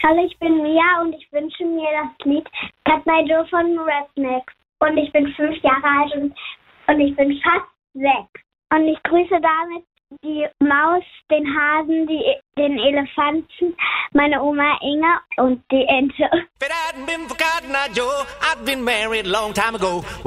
Hallo, ich bin Mia und ich wünsche mir das Lied Cut My Joe von Rednecks. Und ich bin 5 Jahre alt und ich bin fast 6. Und ich grüße damit die Maus, den Hasen, den Elefanten, meine Oma Inge und die Ente. If it hadn't been for Cotton Eye Joe, I'd been married a long time ago.